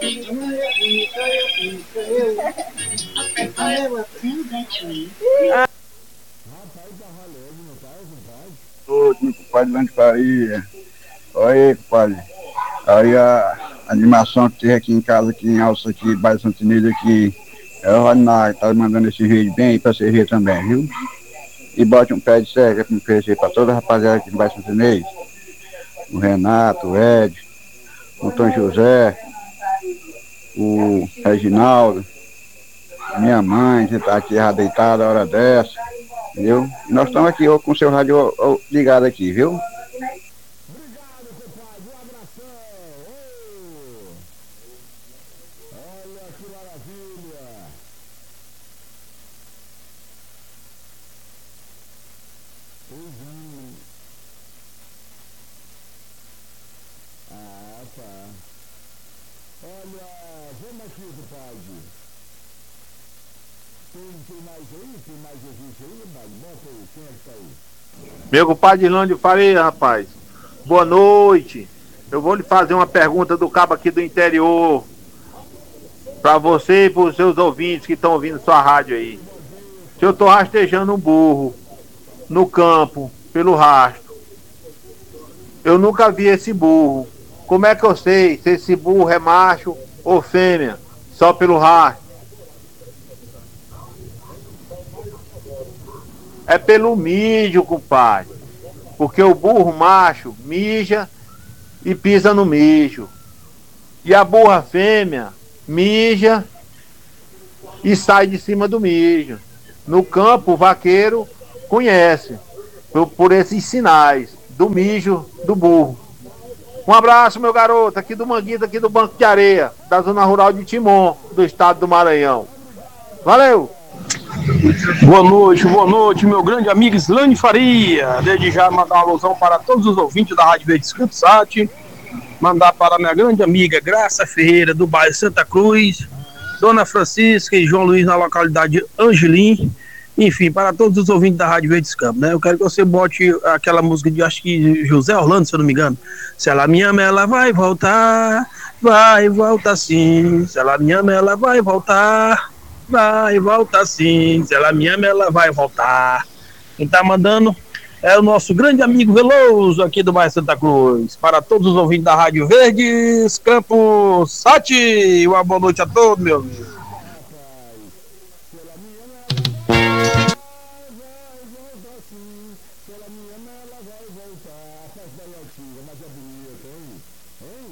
Ô, meu compadre Lande Faria. Olha aí, compadre. Aí a animação que teve aqui em casa, aqui em Alça, aqui, bairro Santinês aqui. É o Ragnar que tá mandando esse vídeo bem aí pra você ver também, viu? E bote um pé de serra pra me oferecer pra toda a rapaziada aqui no bairro Santinês. O Renato, o Ed, o Tom José, o Reginaldo, minha mãe, que tá aqui já deitada a hora dessa, viu? E nós estamos aqui ó, com o seu rádio ó, ligado aqui, viu? Meu compadre Lândio Faria, rapaz. Boa noite. Eu vou lhe fazer uma pergunta do cabo aqui do interior. Pra você e pros seus ouvintes que estão ouvindo sua rádio aí. Se eu tô rastejando um burro no campo, pelo rastro, eu nunca vi esse burro. Como é que eu sei se esse burro é macho ou fêmea? Só pelo rastro. É pelo mijo, compadre. Porque o burro macho mija e pisa no mijo. E a burra fêmea mija e sai de cima do mijo. No campo, o vaqueiro conhece por esses sinais do mijo do burro. Um abraço, meu garoto, aqui do Manguito, aqui do Banco de Areia, da zona rural de Timon, do estado do Maranhão. Valeu! Boa noite, meu grande amigo Islane Faria. Desde já mandar uma alusão para todos os ouvintes da Rádio Verde Sat, mandar para minha grande amiga Graça Ferreira, do bairro Santa Cruz, Dona Francisca e João Luiz na localidade Angelim, enfim, para todos os ouvintes da Rádio Verde Campo, né? Eu quero que você bote aquela música de, acho que José Orlando, se eu não me engano. Se ela me ama, ela vai voltar sim. Se ela me ama, ela vai voltar sim. Se ela me ama, ela vai voltar. Quem tá mandando é o nosso grande amigo Veloso, aqui do bairro Santa Cruz. Para todos os ouvintes da Rádio Verdes Campos Sati, uma boa noite a todos, meu amigo.